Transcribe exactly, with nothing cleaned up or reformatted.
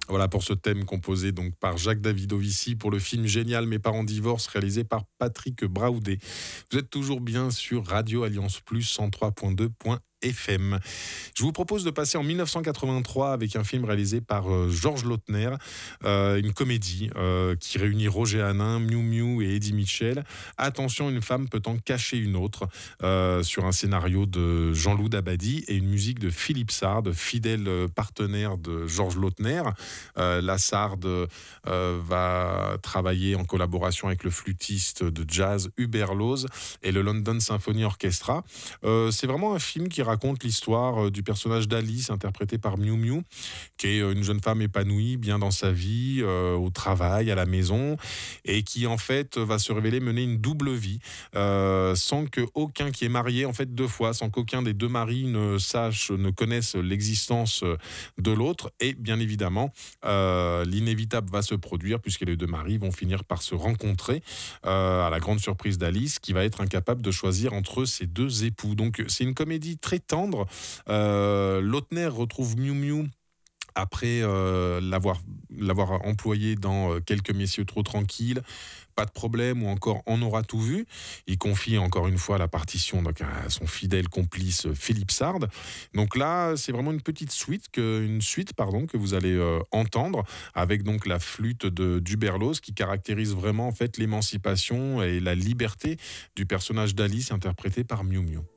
Voilà pour ce thème composé donc par Jacques Davidovici pour le film Génial, mes parents divorcent, réalisé par Patrick Braoudet. Vous êtes toujours bien sur Radio Alliance Plus cent trois virgule deux F M. Je vous propose de passer en dix-neuf cent quatre-vingt-trois avec un film réalisé par euh, Georges Lautner, euh, une comédie euh, qui réunit Roger Hanin, Miu Miu et Eddie Mitchell. Attention, une femme peut en cacher une autre, euh, sur un scénario de Jean-Loup Dabadi et une musique de Philippe Sard, fidèle euh, partenaire de Georges Lautner. Euh, la Sard euh, va travailler en collaboration avec le flûtiste de jazz Hubert Lose et le London Symphony Orchestra. Euh, c'est vraiment un film qui raconte l'histoire du personnage d'Alice, interprétée par Miu Miu, qui est une jeune femme épanouie, bien dans sa vie, euh, au travail, à la maison, et qui en fait va se révéler mener une double vie, euh, sans que aucun qui est marié en fait deux fois, sans qu'aucun des deux maris ne sache, ne connaisse l'existence de l'autre, et bien évidemment, euh, l'inévitable va se produire puisque les deux maris vont finir par se rencontrer, euh, à la grande surprise d'Alice, qui va être incapable de choisir entre ses deux époux. Donc c'est une comédie très tendre. Euh, Lautner retrouve Miu Miu après euh, l'avoir, l'avoir employé dans euh, Quelques messieurs trop tranquilles, Pas de problème ou encore On aura tout vu. Il confie encore une fois la partition donc, à son fidèle complice Philippe Sard. Donc là, c'est vraiment une petite suite que, une suite pardon, que vous allez euh, entendre avec donc la flûte de d'Huberlose qui caractérise vraiment en fait l'émancipation et la liberté du personnage d'Alice interprété par Miu Miu.